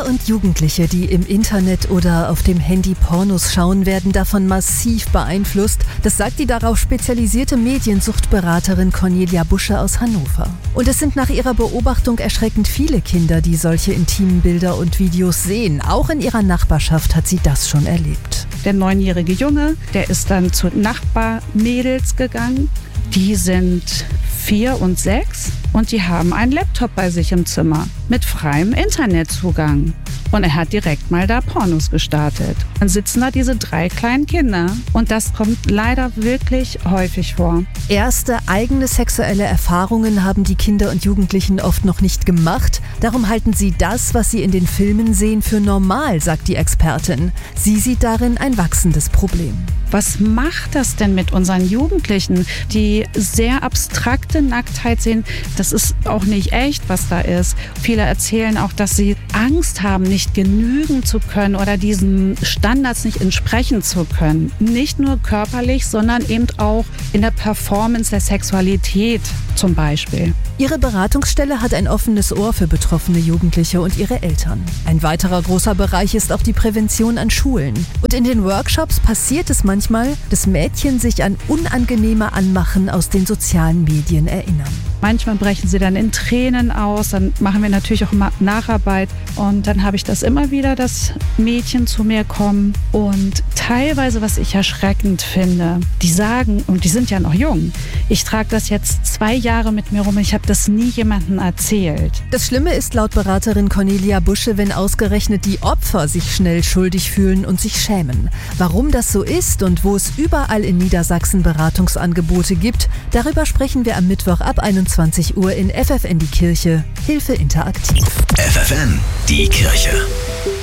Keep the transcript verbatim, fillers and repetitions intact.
Kinder und Jugendliche, die im Internet oder auf dem Handy Pornos schauen, werden davon massiv beeinflusst. Das sagt die darauf spezialisierte Mediensuchtberaterin Cornelia Busche aus Hannover. Und es sind nach ihrer Beobachtung erschreckend viele Kinder, die solche intimen Bilder und Videos sehen. Auch in ihrer Nachbarschaft hat sie das schon erlebt. Der neunjährige Junge, der ist dann zu Nachbarmädels gegangen. Die sind vier und sechs und die haben einen Laptop bei sich im Zimmer mit freiem Internetzugang. Und er hat direkt mal da Pornos gestartet. Dann sitzen da diese drei kleinen Kinder und das kommt leider wirklich häufig vor. Erste eigene sexuelle Erfahrungen haben die Kinder und Jugendlichen oft noch nicht gemacht. Darum halten sie das, was sie in den Filmen sehen, für normal, sagt die Expertin. Sie sieht darin ein wachsendes Problem. Was macht das denn mit unseren Jugendlichen, die sehr abstrakte Nacktheit sehen? Das ist auch nicht echt, was da ist. Viele erzählen auch, dass sie Angst haben, nicht genügen zu können oder diesen Standards nicht entsprechen zu können. Nicht nur körperlich, sondern eben auch in der Performance der Sexualität zum Beispiel. Ihre Beratungsstelle hat ein offenes Ohr für betroffene Jugendliche und ihre Eltern. Ein weiterer großer Bereich ist auch die Prävention an Schulen. Und in den Workshops passiert es manchmal, dass Mädchen sich an unangenehme Anmachen aus den sozialen Medien erinnern. Manchmal brechen sie dann in Tränen aus, dann machen wir natürlich auch immer Nacharbeit und dann habe ich das immer wieder, dass Mädchen zu mir kommen und teilweise, was ich erschreckend finde, die sagen, und die sind ja noch jung, ich trage das jetzt zwei Jahre mit mir rum, ich habe das nie jemandem erzählt. Das Schlimme ist laut Beraterin Cornelia Busche, wenn ausgerechnet die Opfer sich schnell schuldig fühlen und sich schämen. Warum das so ist und wo es überall in Niedersachsen Beratungsangebote gibt, darüber sprechen wir am Mittwoch ab einundzwanzig Uhr in F F N die Kirche. Hilfe interaktiv. F F N die Kirche.